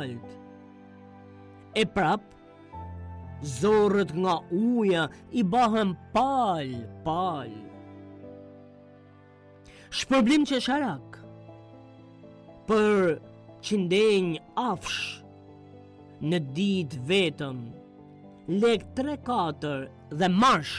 lart. E prap, zorët nga uja I bahën pal. Shpërblim që sharak, për qindenj afsh, në ditë vetëm, lek 3-4 dhe marsh.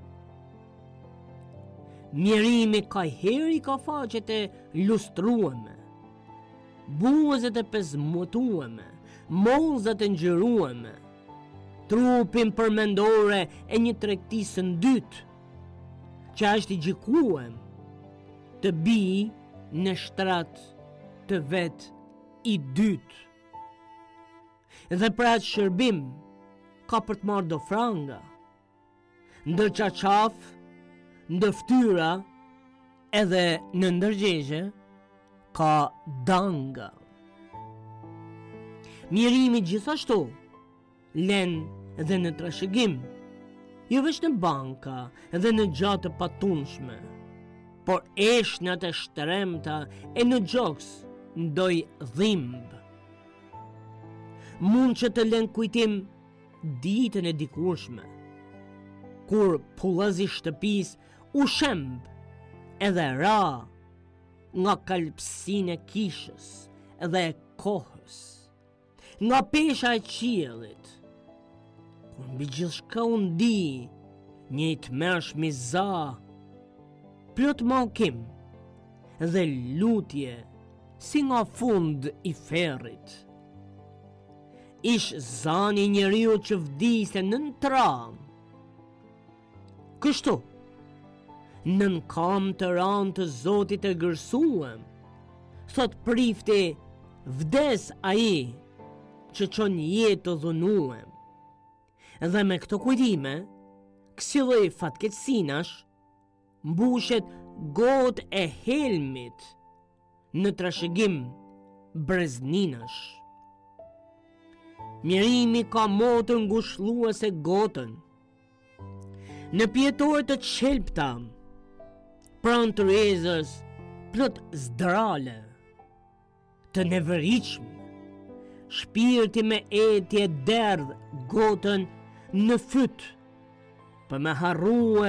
Mjerimi ka heri ka faqet e lustrueme, buzët e pezmutueme, molzat e ngjyrueme, trupin përmendore e një tregtisë dytë, që është I gjikuem të bi në shtrat të vet I dytë. Dhe për atë shërbim ka për të marrë do franga, ndër qaqaf, ndër ftyra, edhe në ndërgjegje ka danga. Mjerimi gjithashtu len dhe në trashëgim, jo vetëm në banka dhe në gjatë patunshme, por eshnat e shtremta e në gjoks ndoj dhimb. Mund që të len kujtim ditën e dikurshme, kur pullazi shtëpis u shemb edhe ra nga kalpsinë e kishës dhe e kohës, nga pesha e qiellit, kur mbi gjithçka u ndi një I tmerrsh miza, plot mallkim dhe lutje si nga fund I ferrit. Ish zani njeriu që vdiste nën tram. Kështu, nën kam të ranë të Zotit e gërsuem, thot prifti, vdes ai që çon jetë të dhunuem. Dhe me këto kujdime, kësi lloj fatkeqësinash mbushet gotë e helmit në trashëgim brezninash. Mjerimi ka motër ngushëlluese gotën. Në pjetore të qelpta, pranë tryezës, plot zdrale, të neveriqme, shpirti me etje derdh gotën në fyt, për me harrue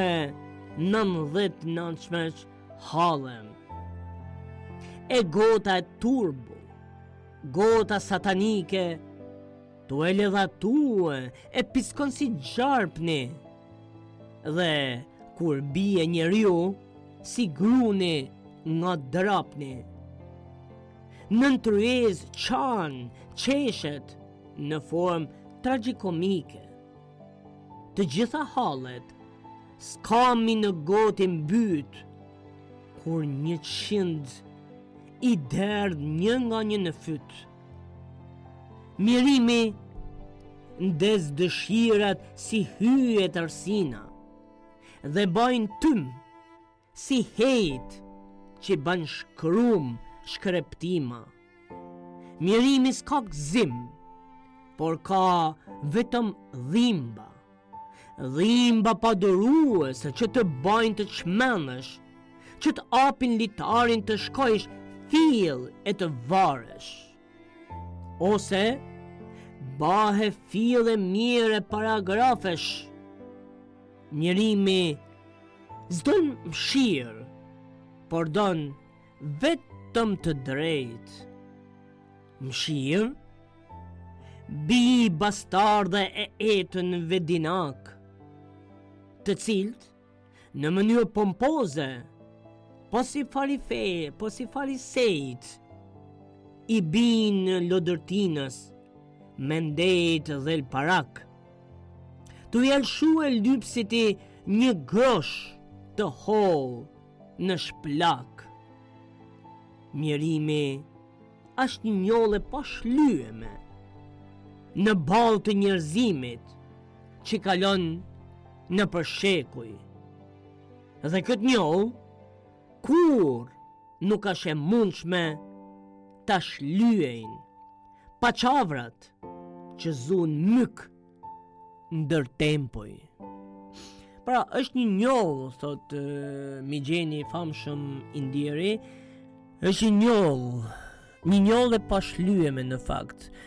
90 hallem. E gota e turbo, gota satanike, tu e ledhatue, e piskon si gjarpni, dhe kur bie njeriu, si gruni nga drapni. Nën tryez qan, qeshet në formë tragjikomike. Të gjitha hallet skami në gotë mbyt, kur 100 I derdh një nga një në fyt. Mjerimi ndez dëshirat si hyje tërsina dhe bajnë tym si hejt që ban shkrum shkreptima. Mjerimi s'ka gëzim, por ka vetëm dhimba. Dhimba paduruese që të bajnë të çmendesh, që të apin litarin të shkojsh fill e të varesh. Ose bahe fill e mire paragrafesh. Mjerimi s'don mshirë, por don vetëm të drejt. Mshirë, bi bastardhe e etën vedinak, të cilët në mënyrë pompoze, po si farisejt, I bin lodërtinës, me ndet dhe l'parak, tu jelshu e lypsiti një grosh të hollë në shplak. Mjerimi është një njolle pa shlyeme në ballë të njerëzimit që kalon në përshekuj. Dhe këtë njollë kur nuk është e mundshme ta shlyejnë pa qavrat që zun myk ndër tempoj. Pra është një njollë, thot Migjeni famshëm indieri, është një njollë e pa shlyeme në fakt,